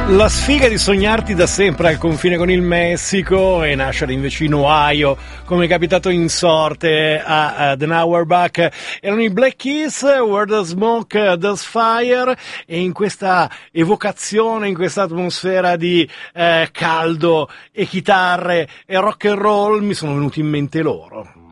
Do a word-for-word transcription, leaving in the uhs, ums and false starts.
La sfiga di sognarti da sempre al confine con il Messico e nascere invece in Ohio, come è capitato in sorte a, a Dan Auerbach, erano i Black Keys, Where the Smoke Does Fire, e in questa evocazione, in questa atmosfera di eh, caldo e chitarre e rock and roll mi sono venuti in mente loro.